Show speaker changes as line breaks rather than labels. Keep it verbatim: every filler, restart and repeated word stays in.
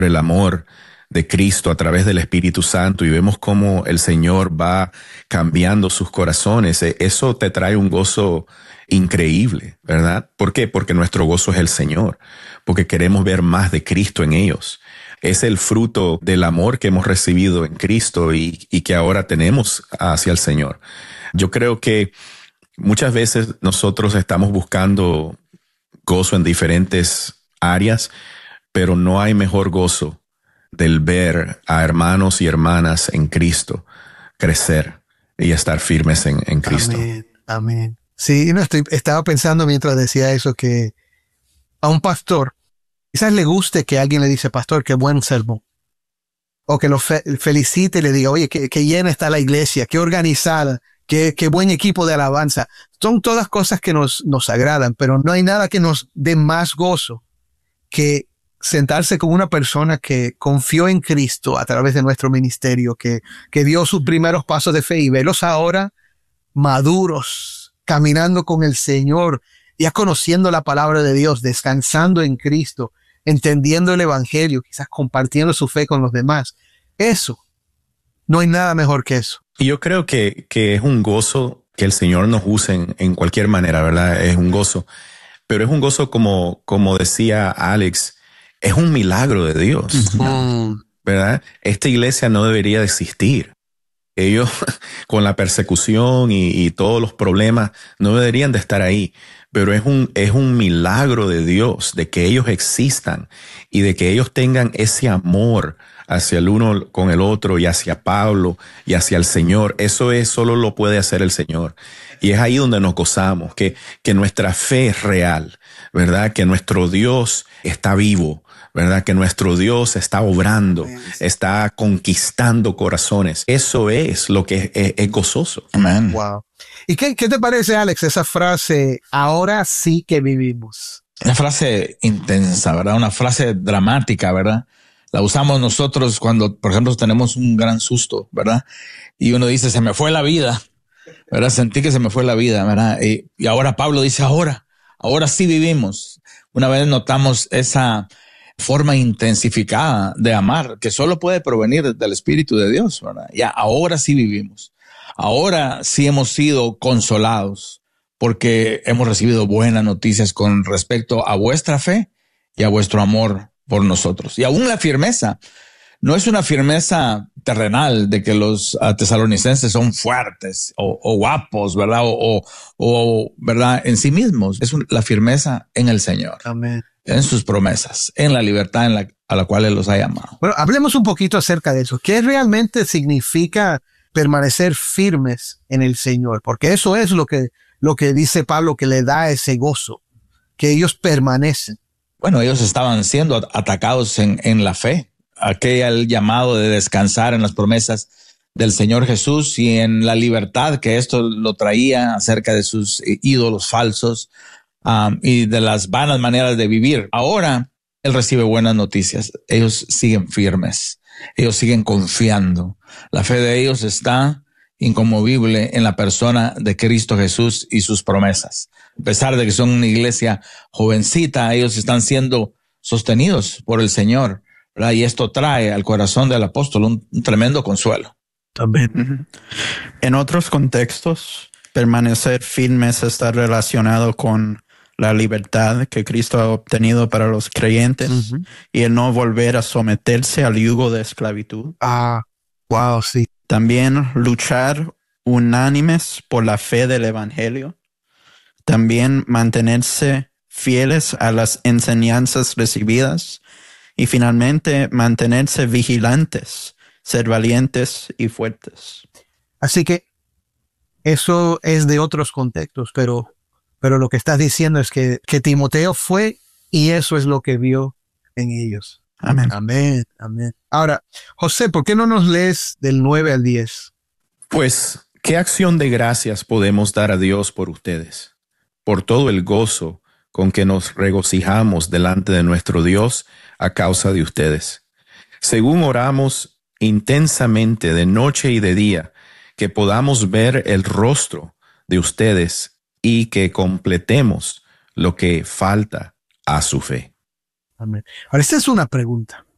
el amor de Cristo a través del Espíritu Santo y vemos cómo el Señor va cambiando sus corazones, eso te trae un gozo increíble, ¿verdad? ¿Por qué? Porque nuestro gozo es el Señor, porque queremos ver más de Cristo en ellos. Es el fruto del amor que hemos recibido en Cristo y, y que ahora tenemos hacia el Señor. Yo creo que muchas veces nosotros estamos buscando gozo en diferentes áreas, pero no hay mejor gozo del ver a hermanos y hermanas en Cristo crecer y estar firmes en, en Cristo.
Amén, amén. Sí, no estoy, estaba pensando mientras decía eso que a un pastor quizás le guste que alguien le dice, pastor, qué buen sermón. O que lo fe- felicite y le diga, oye, qué, qué llena está la iglesia, qué organizada, qué, qué buen equipo de alabanza. Son todas cosas que nos, nos agradan, pero no hay nada que nos dé más gozo que sentarse con una persona que confió en Cristo a través de nuestro ministerio, que, que dio sus primeros pasos de fe y verlos ahora maduros, caminando con el Señor, ya conociendo la palabra de Dios, descansando en Cristo, entendiendo el evangelio, quizás compartiendo su fe con los demás. Eso, no hay nada mejor que eso.
Y yo creo que, que es un gozo que el Señor nos use en, en cualquier manera, ¿verdad? Es un gozo. Pero es un gozo como, como decía Alex, es un milagro de Dios,
Mm.
¿verdad? Esta iglesia no debería de existir. Ellos, con la persecución y, y todos los problemas, no deberían de estar ahí. Pero es un, es un milagro de Dios, de que ellos existan y de que ellos tengan ese amor hacia el uno con el otro y hacia Pablo y hacia el Señor. Eso es, solo lo puede hacer el Señor. Y es ahí donde nos gozamos, que, que nuestra fe es real, ¿verdad? Que nuestro Dios está vivo, ¿verdad? Que nuestro Dios está obrando, está conquistando corazones. Eso es lo que es, es, es gozoso.
Amén.
Wow. ¿Y qué, qué te parece, Alex, esa frase, ahora sí que vivimos?
Una frase intensa, ¿verdad? Una frase dramática, ¿verdad? La usamos nosotros cuando, por ejemplo, tenemos un gran susto, ¿verdad? Y uno dice, se me fue la vida, ¿verdad? Sentí que se me fue la vida, ¿verdad? Y, y ahora Pablo dice, ahora, ahora sí vivimos. Una vez notamos esa forma intensificada de amar que solo puede provenir del Espíritu de Dios, ¿verdad? Ya, ahora sí vivimos. Ahora sí hemos sido consolados porque hemos recibido buenas noticias con respecto a vuestra fe y a vuestro amor por nosotros. Y aún la firmeza no es una firmeza terrenal de que los uh, tesalonicenses son fuertes o, o guapos, ¿verdad? O, o, o, ¿verdad? En sí mismos. Es un, la firmeza en el Señor.
Amén.
En sus promesas, en la libertad en la, a la cual Él los ha llamado.
Bueno, hablemos un poquito acerca de eso. ¿Qué realmente significa permanecer firmes en el Señor? Porque eso es lo que, lo que dice Pablo, que le da ese gozo, que ellos permanecen.
Bueno, ellos estaban siendo atacados en, en la fe. Aquel llamado de descansar en las promesas del Señor Jesús y en la libertad que esto lo traía acerca de sus ídolos falsos um, y de las vanas maneras de vivir. Ahora Él recibe buenas noticias. Ellos siguen firmes. Ellos siguen confiando. La fe de ellos está inconmovible en la persona de Cristo Jesús y sus promesas. A pesar de que son una iglesia jovencita, ellos están siendo sostenidos por el Señor, ¿verdad? Y esto trae al corazón del apóstol un, un tremendo consuelo.
También.
Uh-huh. En otros contextos, permanecer firmes está relacionado con la libertad que Cristo ha obtenido para los creyentes uh-huh. y el no volver a someterse al yugo de esclavitud.
Ah, wow, sí.
También luchar unánimes por la fe del evangelio. También mantenerse fieles a las enseñanzas recibidas. Y finalmente mantenerse vigilantes, ser valientes y fuertes.
Así que eso es de otros contextos, pero, pero lo que estás diciendo es que, que Timoteo fue y eso es lo que vio en ellos.
Amén.
Amén, amén. Ahora, José, ¿por qué no nos lees del nueve al diez?
Pues, ¿qué acción de gracias podemos dar a Dios por ustedes? Por todo el gozo con que nos regocijamos delante de nuestro Dios a causa de ustedes. Según oramos intensamente de noche y de día, que podamos ver el rostro de ustedes y que completemos lo que falta a su fe.
Amén. Ahora, esta es una pregunta.